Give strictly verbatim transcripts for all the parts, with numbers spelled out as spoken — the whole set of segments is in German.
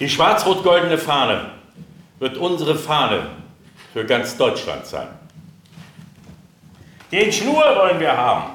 Die schwarz-rot-goldene Fahne wird unsere Fahne für ganz Deutschland sein. Den Schnur wollen wir haben.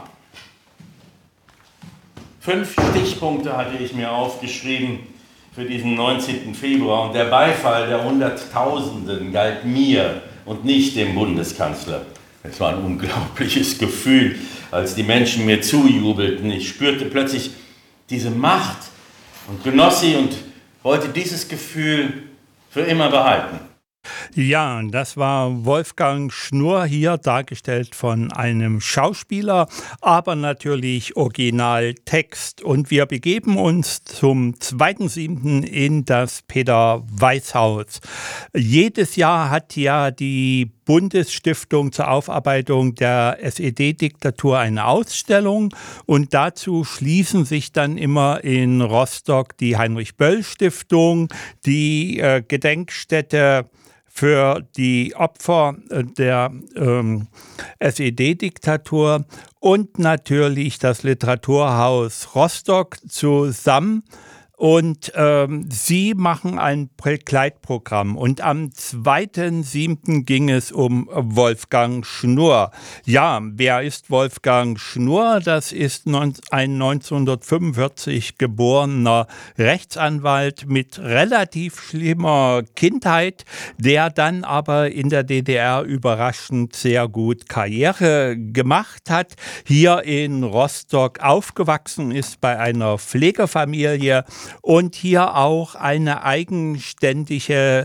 Fünf Stichpunkte hatte ich mir aufgeschrieben für diesen neunzehnten Februar und der Beifall der Hunderttausenden galt mir und nicht dem Bundeskanzler. Es war ein unglaubliches Gefühl, als die Menschen mir zujubelten. Ich spürte plötzlich diese Macht und genoss sie und wollte dieses Gefühl für immer behalten. Ja, das war Wolfgang Schnurr, hier dargestellt von einem Schauspieler, aber natürlich Originaltext. Und wir begeben uns zum zweiten siebten in das Peter-Weiß-Haus. Jedes Jahr hat ja die Bundesstiftung zur Aufarbeitung der S E D-Diktatur eine Ausstellung und dazu schließen sich dann immer in Rostock die Heinrich-Böll-Stiftung, die äh, Gedenkstätte für die Opfer der ähm, S E D-Diktatur und natürlich das Literaturhaus Rostock zusammen. Und ähm, sie machen ein Begleitprogramm. Und am zweiten siebten ging es um Wolfgang Schnurr. Ja, wer ist Wolfgang Schnurr? Das ist ein neunzehnhundertfünfundvierzig geborener Rechtsanwalt mit relativ schlimmer Kindheit, der dann aber in der D D R überraschend sehr gut Karriere gemacht hat, hier in Rostock aufgewachsen ist bei einer Pflegefamilie und hier auch eine eigenständige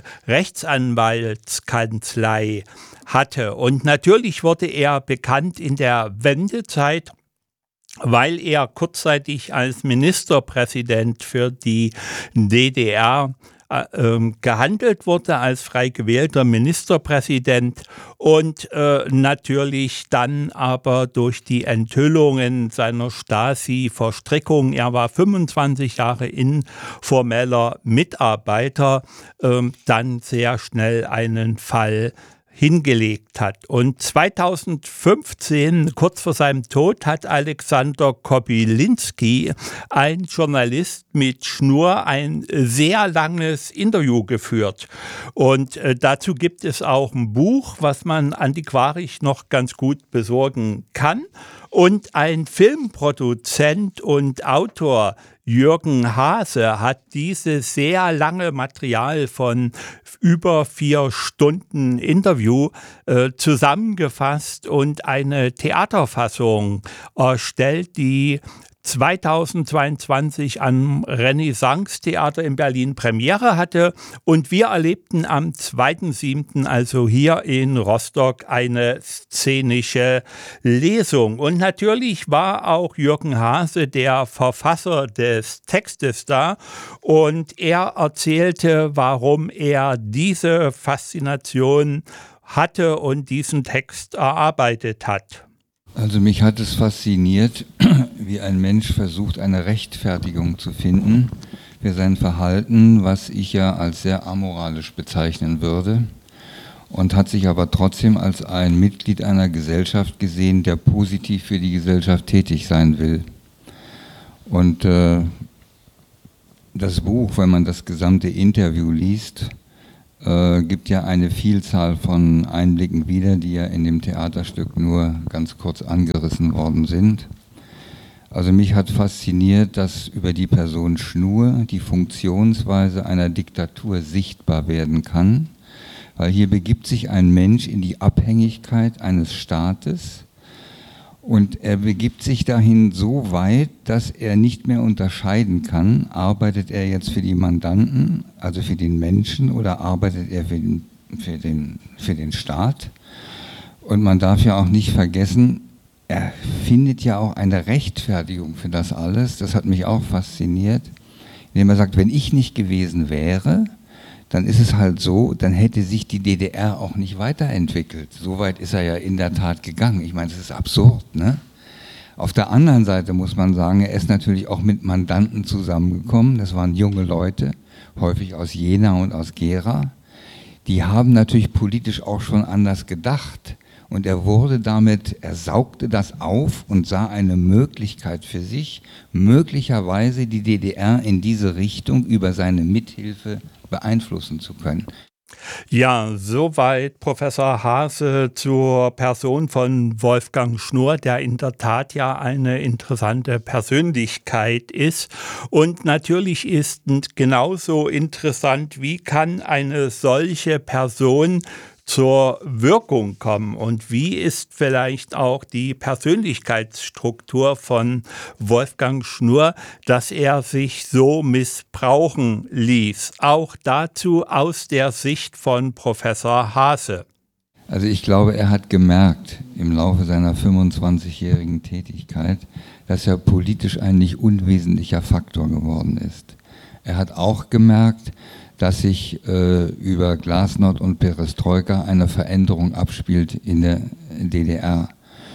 Rechtsanwaltskanzlei hatte. Und natürlich wurde er bekannt in der Wendezeit, weil er kurzzeitig als Ministerpräsident für die D D R äh, gehandelt wurde, als frei gewählter Ministerpräsident und äh, natürlich dann aber durch die Enthüllungen seiner Stasi-Verstrickung, er war fünfundzwanzig Jahre informeller Mitarbeiter, äh, dann sehr schnell einen Fall hingelegt hat. Und zweitausendfünfzehn, kurz vor seinem Tod, hat Alexander Kobylinski, ein Journalist, mit Schnurr ein sehr langes Interview geführt. Und äh, dazu gibt es auch ein Buch, was man antiquarisch noch ganz gut besorgen kann. Und ein Filmproduzent und Autor, Jürgen Hase, hat dieses sehr lange Material von über vier Stunden Interview äh, zusammengefasst und eine Theaterfassung erstellt, die zweitausendzweiundzwanzig am Renaissance-Theater in Berlin Premiere hatte und wir erlebten am zweiten siebten also hier in Rostock eine szenische Lesung. Und natürlich war auch Jürgen Hase der Verfasser des Textes da und er erzählte, warum er diese Faszination hatte und diesen Text erarbeitet hat. Also mich hat es fasziniert, wie ein Mensch versucht, eine Rechtfertigung zu finden für sein Verhalten, was ich ja als sehr amoralisch bezeichnen würde, und hat sich aber trotzdem als ein Mitglied einer Gesellschaft gesehen, der positiv für die Gesellschaft tätig sein will. Und äh, das Buch, wenn man das gesamte Interview liest, Äh, gibt ja eine Vielzahl von Einblicken wieder, die ja in dem Theaterstück nur ganz kurz angerissen worden sind. Also mich hat fasziniert, dass über die Person Schnurr die Funktionsweise einer Diktatur sichtbar werden kann, weil hier begibt sich ein Mensch in die Abhängigkeit eines Staates und er begibt sich dahin so weit, dass er nicht mehr unterscheiden kann, arbeitet er jetzt für die Mandanten, also für den Menschen, oder arbeitet er für den, für den, für den Staat. Und man darf ja auch nicht vergessen, er findet ja auch eine Rechtfertigung für das alles, das hat mich auch fasziniert, indem er sagt, wenn ich nicht gewesen wäre, dann ist es halt so, dann hätte sich die D D R auch nicht weiterentwickelt. So weit ist er ja in der Tat gegangen. Ich meine, das ist absurd, ne? Auf der anderen Seite muss man sagen, er ist natürlich auch mit Mandanten zusammengekommen. Das waren junge Leute, häufig aus Jena und aus Gera. Die haben natürlich politisch auch schon anders gedacht. Und er wurde damit, er saugte das auf und sah eine Möglichkeit für sich, möglicherweise die D D R in diese Richtung über seine Mithilfe beeinflussen zu können. Ja, soweit Professor Haase zur Person von Wolfgang Schnurr, der in der Tat ja eine interessante Persönlichkeit ist. Und natürlich ist genauso interessant, wie kann eine solche Person zur Wirkung kommen und wie ist vielleicht auch die Persönlichkeitsstruktur von Wolfgang Schnurr, dass er sich so missbrauchen ließ. Auch dazu aus der Sicht von Professor Haase. Also ich glaube, er hat gemerkt im Laufe seiner fünfundzwanzigjährigen Tätigkeit, dass er politisch ein nicht unwesentlicher Faktor geworden ist. Er hat auch gemerkt, dass sich äh, über Glasnost und Perestroika eine Veränderung abspielt in der D D R.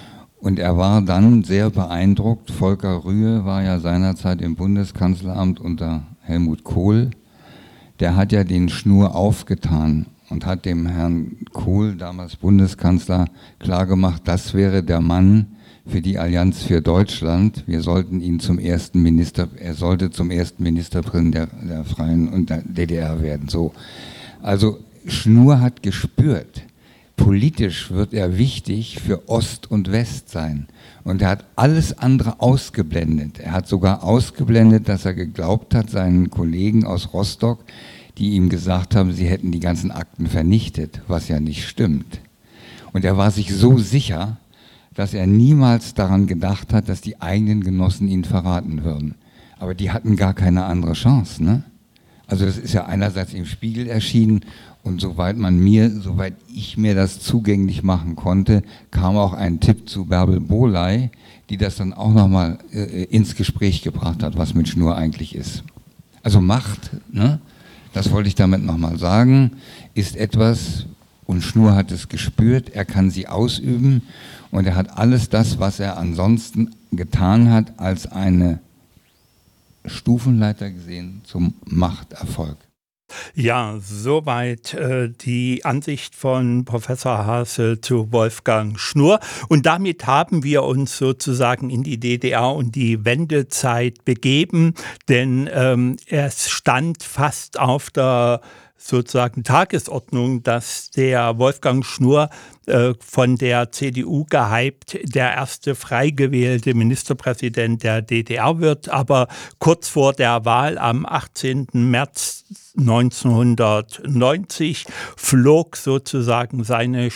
Und er war dann sehr beeindruckt. Volker Rühe war ja seinerzeit im Bundeskanzleramt unter Helmut Kohl. Der hat ja den Schnurr aufgetan und hat dem Herrn Kohl, damals Bundeskanzler, klargemacht, das wäre der Mann für die Allianz für Deutschland. Wir sollten ihn zum ersten Minister, er sollte zum ersten Ministerpräsidenten der, der Freien und der D D R werden. So. Also Schnurr hat gespürt, politisch wird er wichtig für Ost und West sein. Und er hat alles andere ausgeblendet. Er hat sogar ausgeblendet, dass er geglaubt hat, seinen Kollegen aus Rostock, die ihm gesagt haben, sie hätten die ganzen Akten vernichtet, was ja nicht stimmt. Und er war sich so sicher, dass er niemals daran gedacht hat, dass die eigenen Genossen ihn verraten würden. Aber die hatten gar keine andere Chance, ne? Also das ist ja einerseits im Spiegel erschienen und soweit man mir, soweit ich mir das zugänglich machen konnte, kam auch ein Tipp zu Bärbel Bohley, die das dann auch nochmal äh, ins Gespräch gebracht hat, was mit Schnurr eigentlich ist. Also Macht, ne? Das wollte ich damit nochmal sagen, ist etwas, und Schnurr hat es gespürt, er kann sie ausüben. Und er hat alles das, was er ansonsten getan hat, als eine Stufenleiter gesehen zum Machterfolg. Ja, soweit äh, die Ansicht von Professor Haase zu Wolfgang Schnurr. Und damit haben wir uns sozusagen in die D D R und die Wendezeit begeben, denn ähm, es stand fast auf der sozusagen Tagesordnung, dass der Wolfgang Schnurr äh, von der C D U gehypt der erste frei gewählte Ministerpräsident der D D R wird. Aber kurz vor der Wahl am achtzehnten März neunzehnhundertneunzig flog sozusagen seine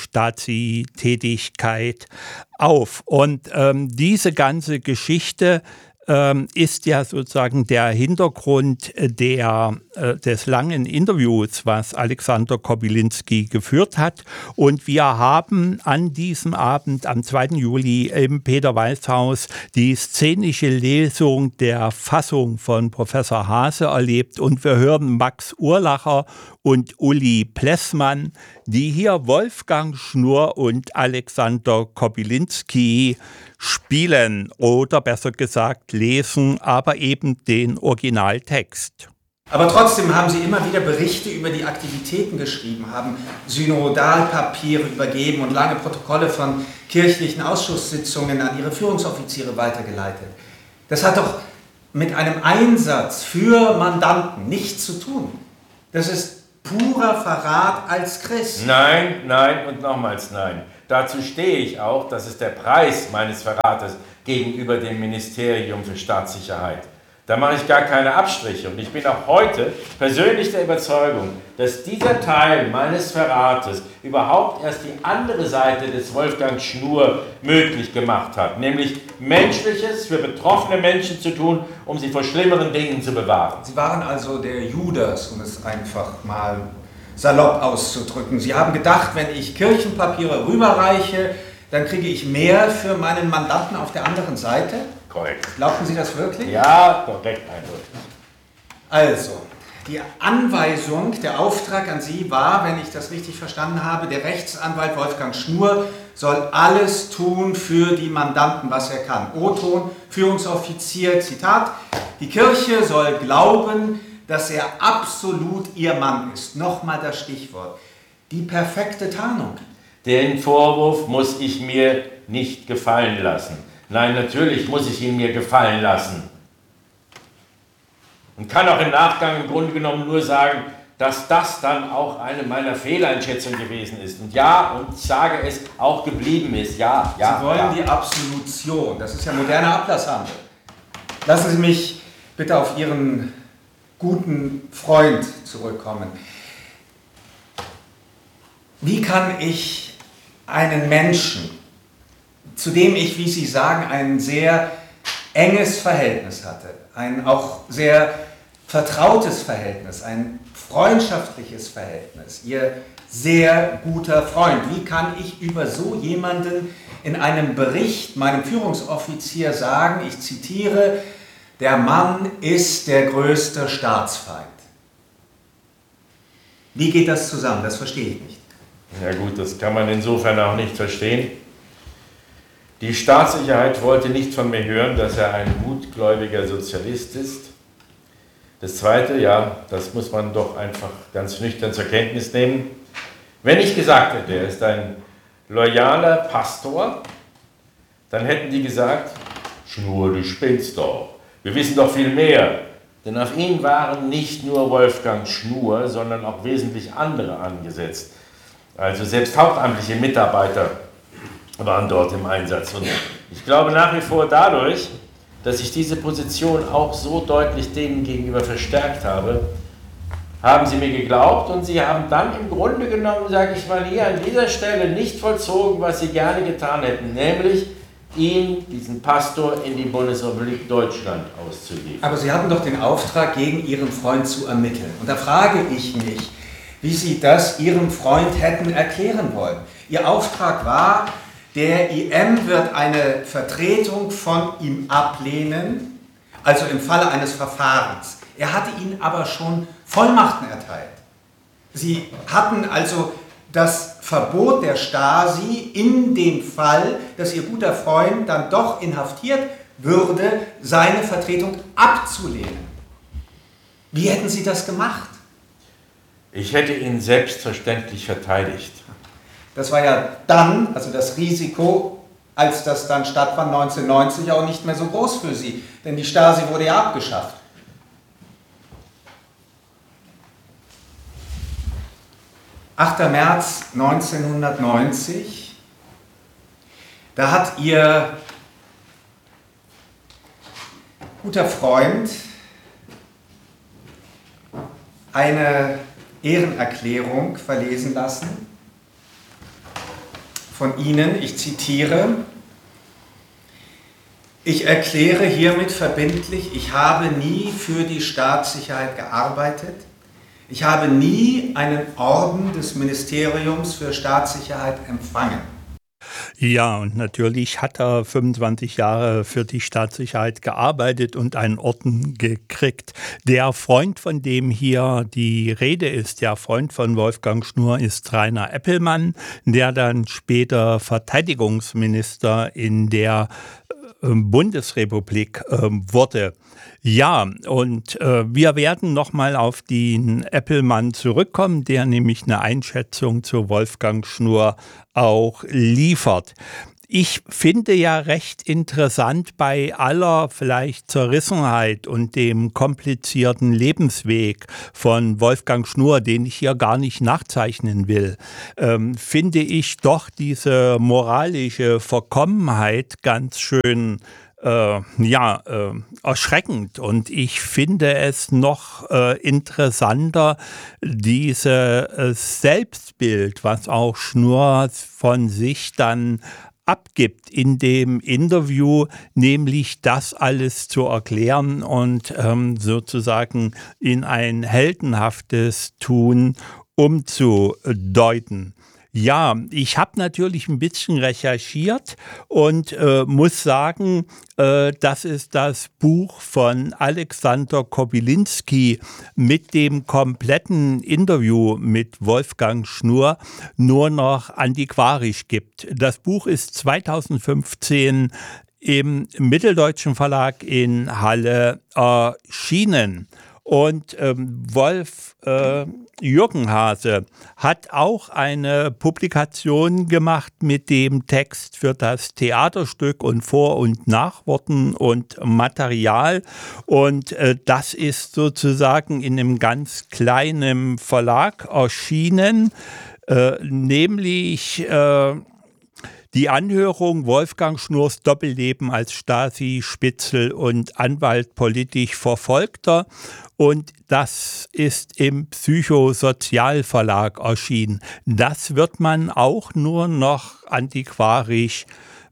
Stasi-Tätigkeit auf. Und ähm, diese ganze Geschichte Ähm, ist ja sozusagen der Hintergrund der, äh, des langen Interviews, was Alexander Kobylinski geführt hat. Und wir haben an diesem Abend, am zweiten Juli, im Peter-Weiß-Haus die szenische Lesung der Fassung von Professor Haase erlebt. Und wir hören Max Urlacher und Uli Plessmann, die hier Wolfgang Schnurr und Alexander Kobylinski spielen oder besser gesagt lesen, aber eben den Originaltext. Aber trotzdem haben Sie immer wieder Berichte über die Aktivitäten geschrieben, haben Synodalpapiere übergeben und lange Protokolle von kirchlichen Ausschusssitzungen an Ihre Führungsoffiziere weitergeleitet. Das hat doch mit einem Einsatz für Mandanten nichts zu tun. Das ist purer Verrat als Christ. Nein, nein und nochmals nein. Dazu stehe ich auch, das ist der Preis meines Verrates gegenüber dem Ministerium für Staatssicherheit. Da mache ich gar keine Abstriche und ich bin auch heute persönlich der Überzeugung, dass dieser Teil meines Verrates überhaupt erst die andere Seite des Wolfgang Schnurr möglich gemacht hat, nämlich Menschliches für betroffene Menschen zu tun, um sie vor schlimmeren Dingen zu bewahren. Sie waren also der Judas, um es einfach mal salopp auszudrücken. Sie haben gedacht, wenn ich Kirchenpapiere rüberreiche, dann kriege ich mehr für meinen Mandanten auf der anderen Seite? Korrekt. Glauben Sie das wirklich? Ja, korrekt, eindeutig. Also, die Anweisung, der Auftrag an Sie war, wenn ich das richtig verstanden habe, der Rechtsanwalt Wolfgang Schnurr soll alles tun für die Mandanten, was er kann. O-Ton, Führungsoffizier, Zitat, die Kirche soll glauben, dass er absolut ihr Mann ist. Nochmal das Stichwort. Die perfekte Tarnung. Den Vorwurf muss ich mir nicht gefallen lassen. Nein, natürlich muss ich ihn mir gefallen lassen. Und kann auch im Nachgang im Grunde genommen nur sagen, dass das dann auch eine meiner Fehleinschätzungen gewesen ist. Und ja, und ich sage es, auch geblieben ist. Ja, ja, Sie wollen ja. die Absolution. Das ist ja moderner Ablasshandel. Lassen Sie mich bitte auf Ihren guten Freund zurückkommen. Wie kann ich einen Menschen, zu dem ich, wie Sie sagen, ein sehr enges Verhältnis hatte, ein auch sehr vertrautes Verhältnis, ein freundschaftliches Verhältnis, Ihr sehr guter Freund, wie kann ich über so jemanden in einem Bericht meinem Führungsoffizier sagen, ich zitiere, der Mann ist der größte Staatsfeind? Wie geht das zusammen? Das verstehe ich nicht. Ja gut, das kann man insofern auch nicht verstehen. Die Staatssicherheit wollte nicht von mir hören, dass er ein gutgläubiger Sozialist ist. Das Zweite, ja, das muss man doch einfach ganz nüchtern zur Kenntnis nehmen. Wenn ich gesagt hätte, er ist ein loyaler Pastor, dann hätten die gesagt, Schnur, du spinnst doch. Wir wissen doch viel mehr. Denn auf ihn waren nicht nur Wolfgang Schnur, sondern auch wesentlich andere angesetzt. Also selbst hauptamtliche Mitarbeiter waren dort im Einsatz. Und ich glaube nach wie vor dadurch, dass ich diese Position auch so deutlich denen gegenüber verstärkt habe, haben sie mir geglaubt und sie haben dann im Grunde genommen, sage ich mal, hier an dieser Stelle nicht vollzogen, was sie gerne getan hätten, nämlich ihn, diesen Pastor, in die Bundesrepublik Deutschland auszuliefern. Aber Sie hatten doch den Auftrag, gegen Ihren Freund zu ermitteln. Und da frage ich mich, wie Sie das Ihrem Freund hätten erklären wollen. Ihr Auftrag war, der I M wird eine Vertretung von ihm ablehnen, also im Falle eines Verfahrens. Er hatte Ihnen aber schon Vollmachten erteilt. Sie hatten also das Verbot der Stasi in dem Fall, dass Ihr guter Freund dann doch inhaftiert würde, seine Vertretung abzulehnen. Wie hätten Sie das gemacht? Ich hätte ihn selbstverständlich verteidigt. Das war ja dann, also das Risiko, als das dann stattfand, neunzehnhundertneunzig, auch nicht mehr so groß für Sie, denn die Stasi wurde ja abgeschafft. achter März neunzehnhundertneunzig, da hat Ihr guter Freund eine Ehrenerklärung verlesen lassen von Ihnen, ich zitiere, ich erkläre hiermit verbindlich, ich habe nie für die Staatssicherheit gearbeitet, ich habe nie einen Orden des Ministeriums für Staatssicherheit empfangen. Ja, und natürlich hat er fünfundzwanzig Jahre für die Staatssicherheit gearbeitet und einen Orden gekriegt. Der Freund, von dem hier die Rede ist, der Freund von Wolfgang Schnur, ist Rainer Eppelmann, der dann später Verteidigungsminister in der Bundesrepublik äh, wurde. Ja, und äh, wir werden nochmal auf den Eppelmann zurückkommen, der nämlich eine Einschätzung zu Wolfgang Schnur auch liefert. Ich finde ja recht interessant bei aller vielleicht Zerrissenheit und dem komplizierten Lebensweg von Wolfgang Schnur, den ich hier gar nicht nachzeichnen will, ähm, finde ich doch diese moralische Verkommenheit ganz schön Äh, ja, äh, erschreckend. Und ich finde es noch äh, interessanter, dieses äh, Selbstbild, was auch Schnur von sich dann abgibt in dem Interview, nämlich das alles zu erklären und ähm, sozusagen in ein heldenhaftes Tun umzudeuten. Ja, ich habe natürlich ein bisschen recherchiert und äh, muss sagen, äh, das ist das Buch von Alexander Kobylinski mit dem kompletten Interview mit Wolfgang Schnur nur noch antiquarisch gibt. Das Buch ist zweitausendfünfzehn im Mitteldeutschen Verlag in Halle erschienen. Und ähm, Wolf äh, Jürgen Haase hat auch eine Publikation gemacht mit dem Text für das Theaterstück und Vor- und Nachworten und Material. Und äh, das ist sozusagen in einem ganz kleinen Verlag erschienen, äh, nämlich äh, die Anhörung Wolfgang Schnurrs Doppelleben als Stasi, Spitzel und Anwalt politisch Verfolgter. Und das ist im Psychosozialverlag erschienen. Das wird man auch nur noch antiquarisch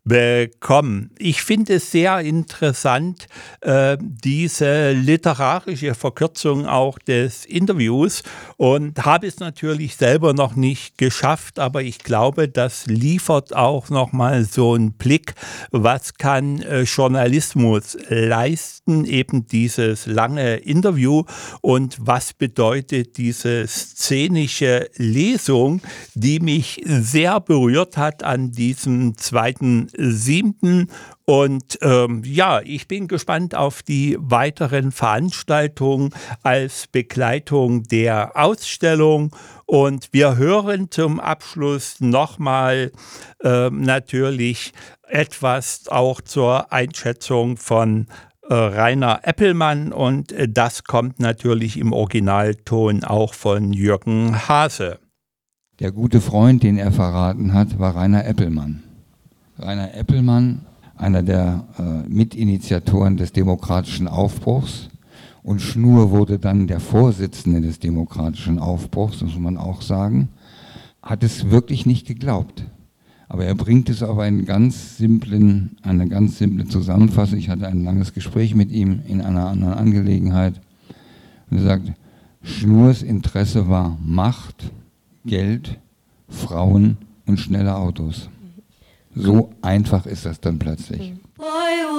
bekommen. Ich finde es sehr interessant, äh, diese literarische Verkürzung auch des Interviews, und habe es natürlich selber noch nicht geschafft, aber ich glaube, das liefert auch nochmal so einen Blick, was kann äh, Journalismus leisten, eben dieses lange Interview, und was bedeutet diese szenische Lesung, die mich sehr berührt hat an diesem zweiten siebten. Und ähm, ja, ich bin gespannt auf die weiteren Veranstaltungen als Begleitung der Ausstellung. Und wir hören zum Abschluss nochmal äh, natürlich etwas auch zur Einschätzung von äh, Rainer Eppelmann. Und äh, das kommt natürlich im Originalton auch von Jürgen Haase. Der gute Freund, den er verraten hat, war Rainer Eppelmann. Rainer Eppelmann, einer der äh, Mitinitiatoren des demokratischen Aufbruchs, und Schnurr wurde dann der Vorsitzende des demokratischen Aufbruchs, das muss man auch sagen, hat es wirklich nicht geglaubt. Aber er bringt es auf einen ganz simplen, eine ganz simple Zusammenfassung. Ich hatte ein langes Gespräch mit ihm in einer anderen Angelegenheit. Und er sagt, Schnurrs Interesse war Macht, Geld, Frauen und schnelle Autos. So einfach ist das dann plötzlich.